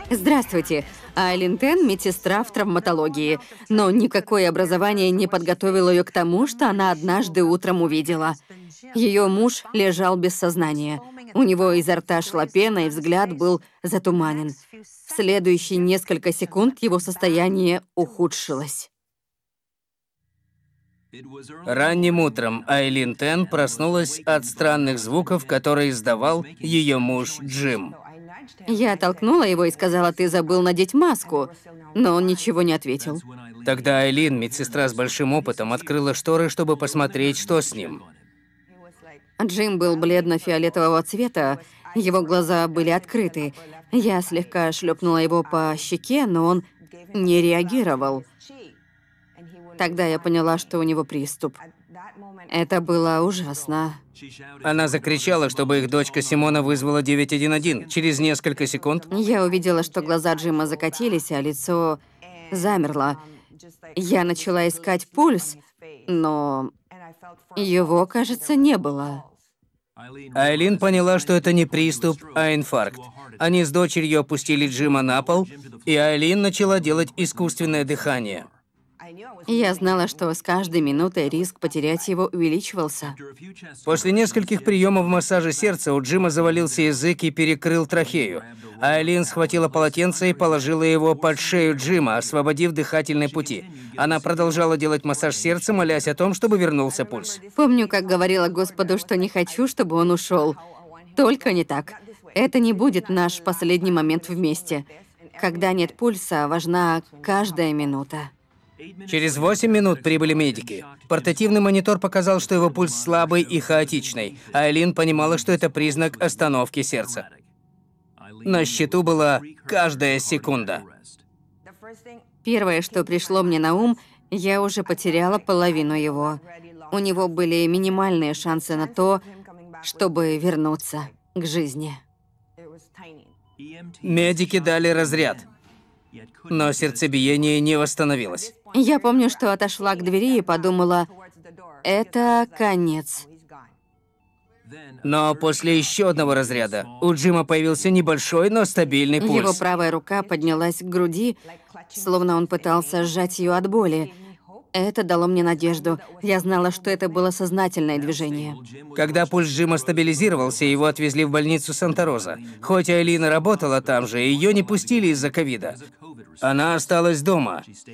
Здравствуйте. Айлин Тен — медсестра в травматологии, но никакое образование не подготовило ее к тому, что она однажды утром увидела. Ее муж лежал без сознания. У него изо рта шла пена, и взгляд был затуманен. В следующие несколько секунд его состояние ухудшилось. Ранним утром Айлин Тен проснулась от странных звуков, которые издавал ее муж Джим. Я толкнула его и сказала: «Ты забыл надеть маску», но он ничего не ответил. Тогда Айлин, медсестра с большим опытом, открыла шторы, чтобы посмотреть, что с ним. Джим был бледно-фиолетового цвета, его глаза были открыты. Я слегка шлепнула его по щеке, но он не реагировал. Тогда я поняла, что у него приступ. Это было ужасно. Она закричала, чтобы их дочка Симона вызвала 911. Через несколько секунд Я увидела, что глаза Джима закатились, а лицо замерло. Я начала искать пульс, но его, кажется, не было. Айлин поняла, что это не приступ, а инфаркт. Они с дочерью опустили Джима на пол, и Айлин начала делать искусственное дыхание. Я знала, что с каждой минутой риск потерять его увеличивался. После нескольких приемов массажа сердца у Джима завалился язык и перекрыл трахею. Айлин схватила полотенце и положила его под шею Джима, освободив дыхательные пути. Она продолжала делать массаж сердца, молясь о том, чтобы вернулся пульс. Помню, как говорила Господу, что не хочу, чтобы он ушел. Только не так. Это не будет наш последний момент вместе. Когда нет пульса, важна каждая минута. Через 8 минут прибыли медики. Портативный монитор показал, что его пульс слабый и хаотичный. Айлин понимала, что это признак остановки сердца. На счету была каждая секунда. Первое, что пришло мне на ум, я уже потеряла половину его. У него были минимальные шансы на то, чтобы вернуться к жизни. Медики дали разряд, но сердцебиение не восстановилось. Я помню, что отошла к двери и подумала: это конец. Но после еще одного разряда у Джима появился небольшой, но стабильный пульс. Его правая рука поднялась к груди, словно он пытался сжать ее от боли. Это дало мне надежду. Я знала, что это было сознательное движение. Когда пульс Джима стабилизировался, его отвезли в больницу Санта-Роза. Хоть Айлина работала там же, ее не пустили из-за ковида. Она осталась дома.